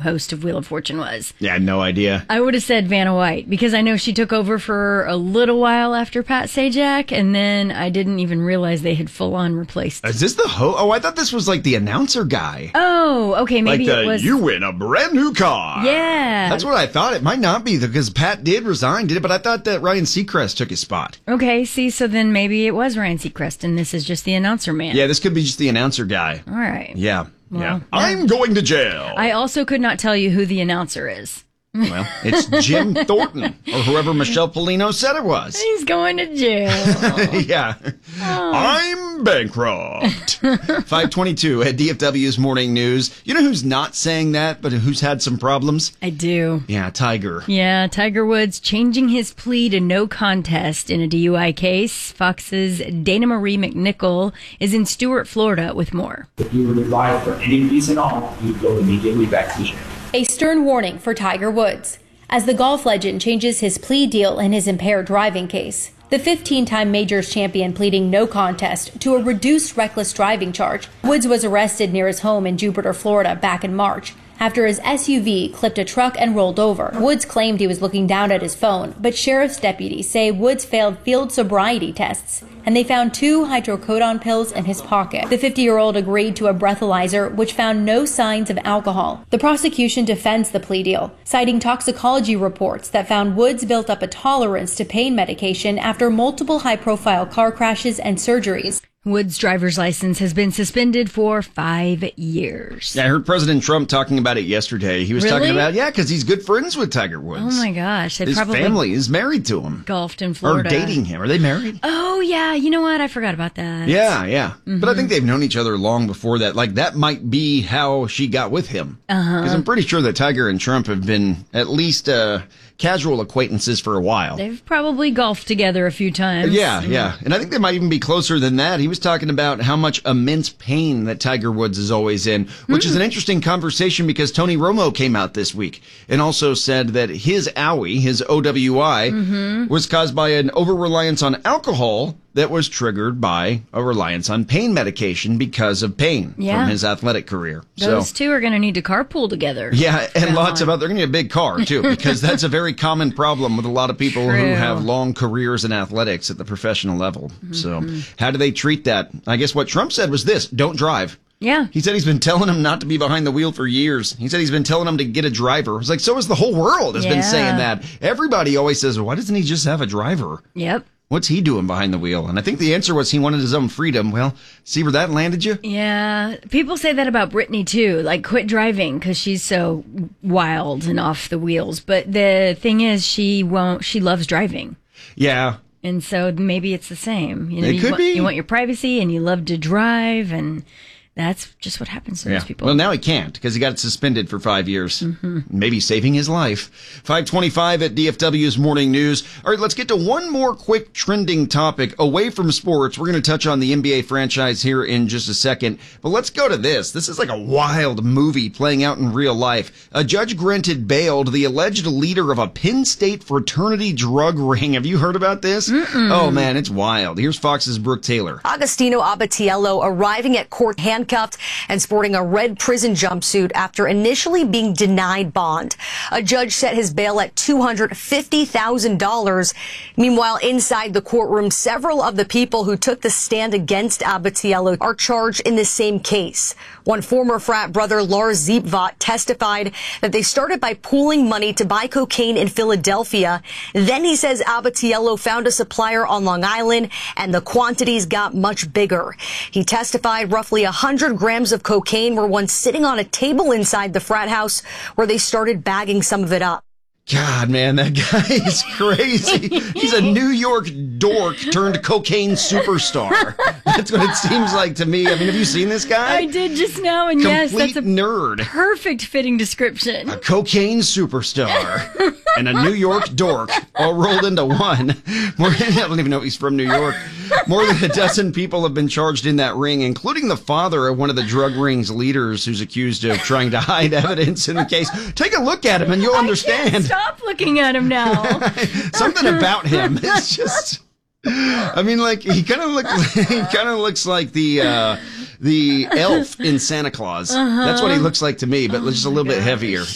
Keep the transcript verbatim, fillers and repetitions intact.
host of Wheel of Fortune was? Yeah, no idea. I would have said Vanna White, because I know she took over for a little while after Pat Sajak, and then I didn't even realize they had full-on replaced. Is this the host? Oh, I thought this was like the announcer guy. Oh, okay, maybe like the, it was. You win a brand new car. Yeah. That's what I thought. It might not be, because Pat did resign, did it? But I thought that Ryan Seacrest took his spot. Okay, see, so then maybe it was Ryan Seacrest, and this is just the announcer man. Yeah, this could be just the announcer guy. All right. Yeah. Well, yeah. yeah. I'm going to jail. I also could not tell you who the announcer is. Well, it's Jim Thornton, or whoever Michelle Polino said it was. He's going to jail. Yeah. Oh. I'm bankrupt. five twenty-two at D F W's Morning News. You know who's not saying that, but who's had some problems? I do. Yeah, Tiger. Yeah, Tiger Woods changing his plea to no contest in a D U I case. Fox's Dana Marie McNichol is in Stuart, Florida, with more. If you were to lie for any reason at all, you'd go immediately back to jail. A stern warning for Tiger Woods as the golf legend changes his plea deal in his impaired driving case. The fifteen-time majors champion pleading no contest to a reduced reckless driving charge. Woods was arrested near his home in Jupiter, Florida back in March after his S U V clipped a truck and rolled over. Woods claimed he was looking down at his phone, but sheriff's deputies say Woods failed field sobriety tests, and they found two hydrocodone pills in his pocket. The fifty-year-old agreed to a breathalyzer, which found no signs of alcohol. The prosecution defends the plea deal, citing toxicology reports that found Woods built up a tolerance to pain medication after multiple high-profile car crashes and surgeries. Woods' driver's license has been suspended for five years. Yeah, I heard President Trump talking about it yesterday. He was Really? talking about, yeah, because he's good friends with Tiger Woods. Oh my gosh. They His probably family is married to him. golfed in Florida. Or dating him. Are they married? Oh, yeah. You know what? I forgot about that. Yeah, yeah. Mm-hmm. But I think they've known each other long before that. Like, that might be how she got with him. Uh-huh. Because I'm pretty sure that Tiger and Trump have been at least uh, casual acquaintances for a while. They've probably golfed together a few times. Yeah, yeah. And I think they might even be closer than that. He was talking about how much immense pain that Tiger Woods is always in, which mm. is an interesting conversation because Tony Romo came out this week and also said that his owie, his O W I, mm-hmm. was caused by an over-reliance on alcohol that was triggered by a reliance on pain medication because of pain yeah. from his athletic career. Those so, two are going to need to carpool together. Yeah, and lots of other. They're going to need a big car, too, because that's a very common problem with a lot of people True. who have long careers in athletics at the professional level. Mm-hmm. So how do they treat that? I guess what Trump said was this: don't drive. Yeah. He said he's been telling him not to be behind the wheel for years. He said he's been telling him to get a driver. It's like, so is the whole world has yeah. been saying that. Everybody always says, well, why doesn't he just have a driver? Yep. What's he doing behind the wheel? And I think the answer was he wanted his own freedom. Well, see where that landed you? Yeah. People say that about Britney, too. Like, quit driving because she's so wild and off the wheels. But the thing is, she won't, she loves driving. Yeah. And so maybe it's the same. You know, It you could want, be. You want your privacy and you love to drive, and that's just what happens to yeah. those people. Well, now he can't because he got suspended for five years. Mm-hmm. Maybe saving his life. five twenty-five at D F W's Morning News. All right, let's get to one more quick trending topic away from sports. We're going to touch on the N B A franchise here in just a second. But let's go to this. This is like a wild movie playing out in real life. A judge granted bail to the alleged leader of a Penn State fraternity drug ring. Have you heard about this? Mm-mm. Oh, man, it's wild. Here's Fox's Brooke Taylor. Agostino Abatiello arriving at court handcuffed and sporting a red prison jumpsuit after initially being denied bond. A judge set his bail at two hundred fifty thousand dollars. Meanwhile, inside the courtroom, several of the people who took the stand against Abatiello are charged in the same case. One former frat brother, Lars Ziepvat, testified that they started by pooling money to buy cocaine in Philadelphia. Then he says Abatiello found a supplier on Long Island and the quantities got much bigger. He testified roughly one hundred grams of cocaine were once sitting on a table inside the frat house where they started bagging some of it up. God, man, that guy is crazy. He's a New York dork turned cocaine superstar. That's what it seems like to me. I mean, have you seen this guy? I did just now, and Complete yes, that's a nerd. perfect fitting description. A cocaine superstar and a New York dork all rolled into one. More, I don't even know if he's from New York. More than a dozen people have been charged in that ring, including the father of one of the drug ring's leaders who's accused of trying to hide evidence in the case. Take a look at him and you'll understand. I can't stop looking at him now. Something about him is just... I mean, like, he kind of looks he kind of looks like the uh, the elf in Santa Claus. Uh-huh. That's what he looks like to me, but just a little bit heavier.